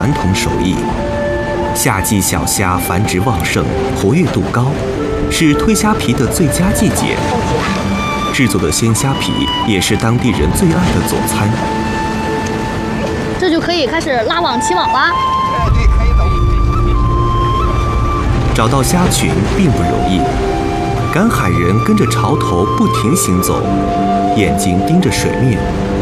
传统手艺。夏季小虾繁殖旺盛，活跃度高，是推虾皮的最佳季节。制作的鲜虾皮也是当地人最爱的佐餐。 这就可以开始拉网起网啦。 对，可以走。 找到虾群并不容易，赶海人跟着潮头不停行走，眼睛盯着水面，